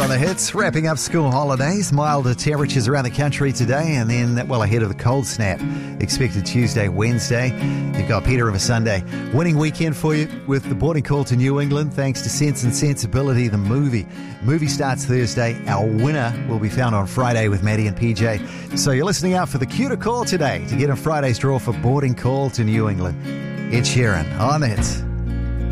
on the hits, wrapping up school holidays. Milder temperatures around the country today, and then, well, ahead of the cold snap expected Tuesday, Wednesday. You've got Peter River Sunday. Winning weekend for you with the boarding call to New England, thanks to Sense and Sensibility, the movie. Movie starts Thursday. Our winner will be found on Friday with Maddie and PJ. So you're listening out for the cue to call today to get in Friday's draw for boarding call to New England. Ed Sheeran on the hits.